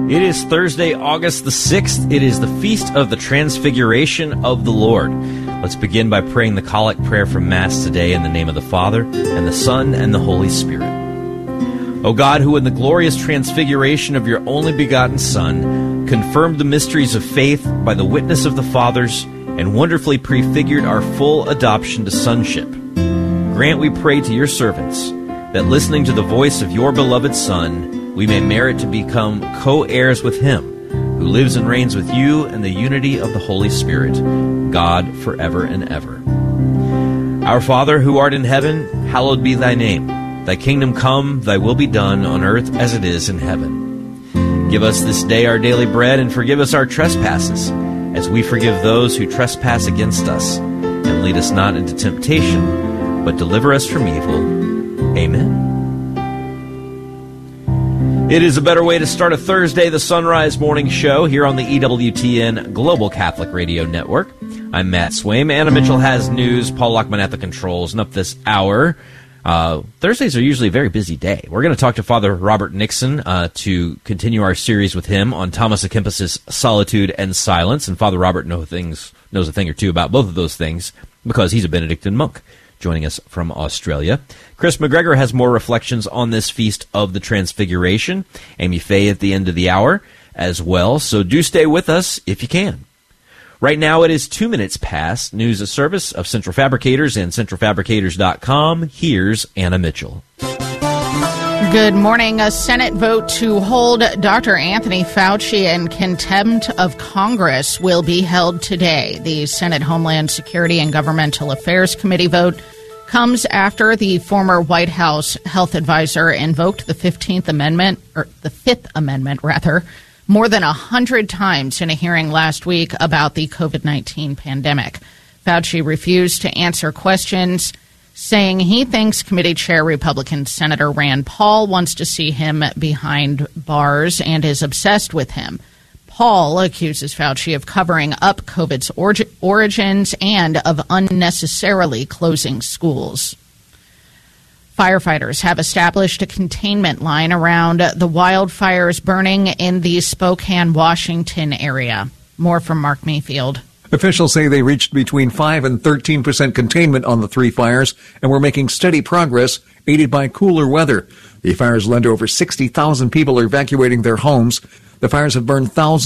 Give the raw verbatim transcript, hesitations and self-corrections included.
It is Thursday, August the sixth. It is the Feast of the Transfiguration of the Lord. Let's begin by praying the Collect Prayer from Mass today in the name of the Father, and the Son, and the Holy Spirit. O God, who in the glorious transfiguration of your only begotten Son, confirmed the mysteries of faith by the witness of the Fathers, and wonderfully prefigured our full adoption to sonship, grant, we pray, to your servants, that listening to the voice of your beloved Son, we may merit to become co-heirs with him, who lives and reigns with you in the unity of the Holy Spirit, God forever and ever. Our Father, who art in heaven, hallowed be thy name. Thy kingdom come, thy will be done on earth as it is in heaven. Give us this day our daily bread, and forgive us our trespasses, as we forgive those who trespass against us. And lead us not into temptation, but deliver us from evil. Amen. It is a better way to start a Thursday, the Sunrise Morning Show, here on the E W T N Global Catholic Radio Network. I'm Matt Swaim. Anna Mitchell has news. Paul Lockman at the controls. And up this hour, uh, Thursdays are usually a very busy day. We're going to talk to Father Robert Nixon uh, to continue our series with him on Thomas à Kempis's Solitude and Silence. And Father Robert know things, knows a thing or two about both of those things because he's a Benedictine monk, joining us from Australia. Chris McGregor has more reflections on this Feast of the Transfiguration. Amy Faye at the end of the hour as well. So do stay with us if you can. Right now it is two minutes past news of service of Central Fabricators and central fabricators dot com. Here's Anna Mitchell. Good morning. A Senate vote to hold Doctor Anthony Fauci in contempt of Congress will be held today. The Senate Homeland Security and Governmental Affairs Committee vote comes after the former White House health advisor invoked the fifteenth Amendment, or the Fifth Amendment, rather, more than a hundred times in a hearing last week about the COVID nineteen pandemic. Fauci refused to answer questions, saying he thinks committee chair Republican Senator Rand Paul wants to see him behind bars and is obsessed with him. Paul accuses Fauci of covering up COVID's orgi- origins and of unnecessarily closing schools. Firefighters have established a containment line around the wildfires burning in the Spokane, Washington area. More from Mark Mayfield. Officials say they reached between five and thirteen percent containment on the three fires and were making steady progress, aided by cooler weather. The fires led to over sixty thousand people evacuating their homes. The fires have burned thousands